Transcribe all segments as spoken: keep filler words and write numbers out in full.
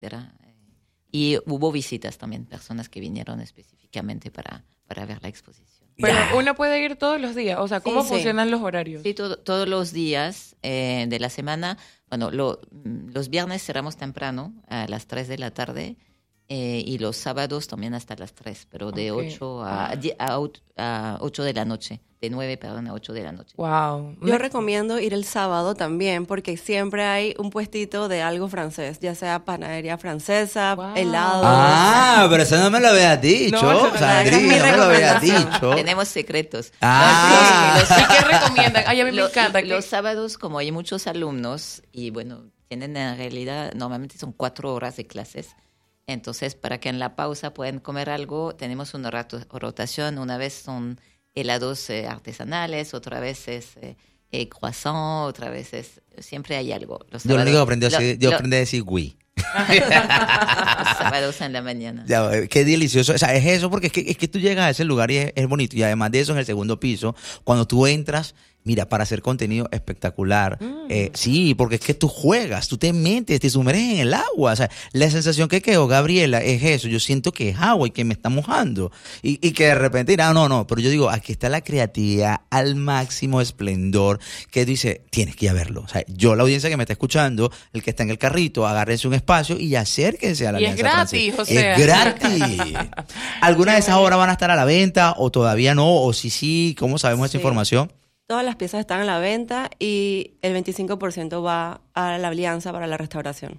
etcétera. Y hubo visitas también, personas que vinieron específicamente para, para ver la exposición. Pero uno puede ir todos los días, o sea, ¿cómo sí, funcionan sí. los horarios? Sí, todo, todos los días eh, de la semana. Bueno, lo, los viernes cerramos temprano, a las tres de la tarde, eh, y los sábados también hasta las tres, pero de okay. ocho a, a, a ocho de la noche. De nueve, perdón, a ocho de la noche. Wow. Yo recomiendo ir el sábado también, porque siempre hay un puestito de algo francés, ya sea panadería francesa, wow. helados. Ah, pero eso no me lo habías dicho, no, Sandrine, no me lo habías dicho. Tenemos secretos. Ah. Los, ¿Y qué recomiendan? Ay, a mí me Lo, encanta. Los sábados, como hay muchos alumnos, y bueno, tienen en realidad, normalmente son cuatro horas de clases, entonces para que en la pausa puedan comer algo, tenemos una rotación, una vez son helados eh, artesanales, otra vez es eh, eh, croissant, otra vez es... Siempre hay algo. Los yo lo único que aprendí, lo, yo lo, aprendí a decir oui. Los sábados en la mañana. Ya, qué delicioso. O sea, es eso, porque es que, es que tú llegas a ese lugar y es, es bonito. Y además de eso, en el segundo piso, cuando tú entras... Mira, para hacer contenido espectacular. Mm. Eh, sí, porque es que tú juegas, tú te metes, te sumerges en el agua. O sea, la sensación que quedó Gabriela es eso. Yo siento que es agua y que me está mojando. Y, y que de repente dirá, no, no. Pero yo digo, aquí está la creatividad al máximo esplendor. Que dice, tienes que ir a verlo. O sea, yo, la audiencia que me está escuchando, el que está en el carrito, agárrense un espacio y acérquense a la y Alianza Francesa. O sea. Es gratis. ¿Alguna de esas obras van a estar a la venta o todavía no? O sí, sí, ¿cómo sabemos sí. esa información? Todas las piezas están a la venta y el veinticinco por ciento va a la Alianza para la restauración.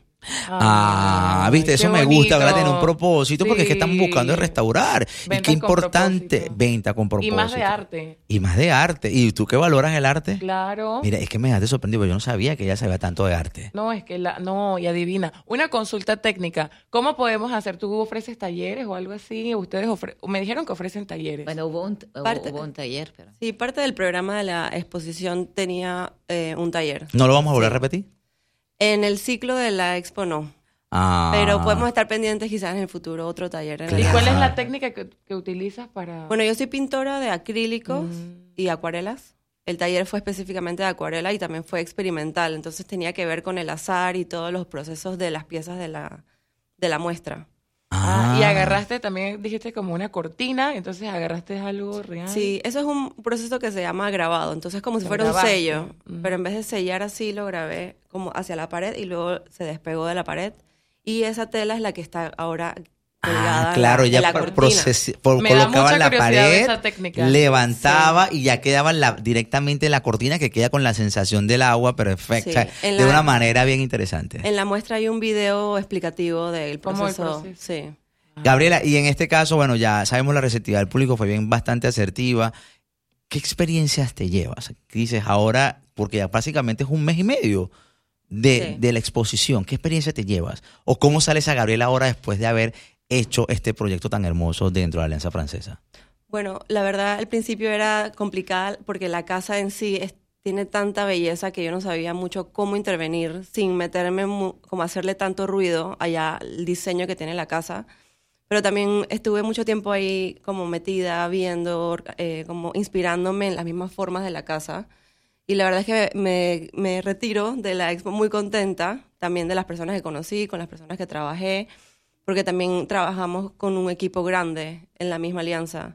Ah, ah viste, eso me gusta, ¿verdad? Tener un propósito, sí. Porque es que estamos buscando restaurar. Ventas y qué importante, con venta con propósito. Y más de arte. Y más de arte. ¿Y tú qué valoras el arte? Claro. Mira, es que me dejaste sorprendido, yo no sabía que ella sabía tanto de arte. No, es que la, no, y adivina. Una consulta técnica. ¿Cómo podemos hacer? ¿Tú ofreces talleres o algo así? Ustedes ofre- me dijeron que ofrecen talleres. Bueno, hubo un, hubo, parte, hubo un taller, pero... Sí, parte del programa de la exposición tenía eh, un taller. ¿No lo vamos a volver sí. a repetir? En el ciclo de la expo no. Ah. Pero podemos estar pendientes quizás en el futuro, otro taller. En claro. ¿Y cuál es la técnica que, que utilizas para...? Bueno, yo soy pintora de acrílicos mm. y acuarelas. El taller fue específicamente de acuarela y también fue experimental. Entonces tenía que ver con el azar y todos los procesos de las piezas de la, de la muestra. Ah. Y agarraste también, dijiste como una cortina, entonces agarraste algo real. Sí, eso es un proceso que se llama grabado, entonces como si fuera grabaste. un sello, mm. pero en vez de sellar así lo grabé como hacia la pared y luego se despegó de la pared y esa tela es la que está ahora colgada ah, claro, en la, ya en la por, proces, por, colocaba en la pared, levantaba sí. y ya quedaba la, directamente la cortina que queda con la sensación del agua perfecta, sí. o sea, de la, una manera bien interesante. En la muestra hay un video explicativo del proceso. proceso? Sí. Gabriela, y en este caso, bueno, ya sabemos la receptividad del público fue bien bastante asertiva. ¿Qué experiencias te llevas? ¿Qué dices ahora? Porque ya básicamente es un mes y medio de, sí. de la exposición. ¿Qué experiencia te llevas? ¿O cómo sales a Gabriela ahora después de haber hecho este proyecto tan hermoso dentro de la Alianza Francesa? Bueno, la verdad al principio era complicada porque la casa en sí es, tiene tanta belleza que yo no sabía mucho cómo intervenir sin meterme, mu- como hacerle tanto ruido allá el diseño que tiene la casa. Pero también estuve mucho tiempo ahí como metida, viendo, eh, como inspirándome en las mismas formas de la casa. Y la verdad es que me, me retiro de la expo muy contenta, también de las personas que conocí, con las personas que trabajé, porque también trabajamos con un equipo grande en la misma alianza.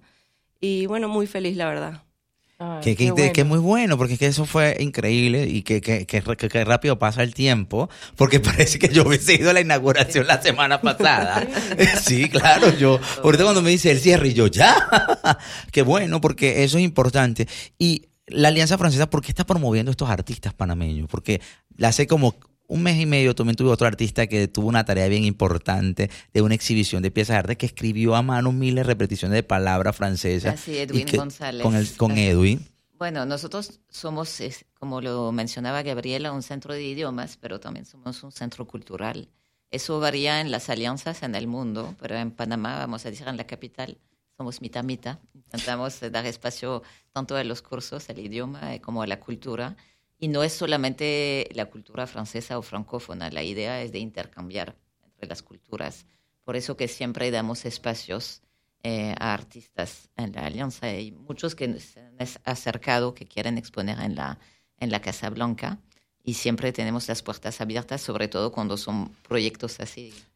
Y bueno, muy feliz, la verdad. Ay, que, que, bueno. que muy bueno, porque es que eso fue increíble y que, que, que, que, que rápido pasa el tiempo, porque parece que yo hubiese ido a la inauguración la semana pasada. Sí, claro, yo, ahorita cuando me dice el cierre, y yo, ya, qué bueno, porque eso es importante. Y la Alianza Francesa, ¿por qué está promoviendo estos artistas panameños? Porque hace como un mes y medio también tuve otro artista que tuvo una tarea bien importante de una exhibición de piezas de arte que escribió a mano miles de repeticiones de palabras francesas. Así, Edwin que, González. Con, el, con Edwin. Bueno, nosotros somos, como lo mencionaba Gabriela, un centro de idiomas, pero también somos un centro cultural. Eso varía en las alianzas en el mundo, pero en Panamá, vamos a decir en la capital, somos mitad mitad. Intentamos dar espacio tanto a los cursos, al idioma, como a la cultura. Y no es solamente la cultura francesa o francófona, la idea es de intercambiar entre las culturas. Por eso que siempre damos espacios eh, a artistas en la alianza. Hay muchos que se han acercado, que quieren exponer en la, en la Casa Blanca, y siempre tenemos las puertas abiertas, sobre todo cuando son proyectos así